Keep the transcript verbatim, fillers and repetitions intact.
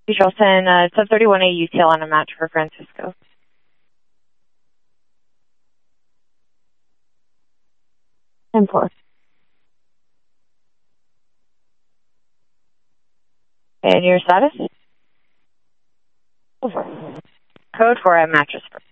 Charleston, uh, sub thirty-one A U T L on a match for Francisco. ten four. And your status? Over. Code for a mattress.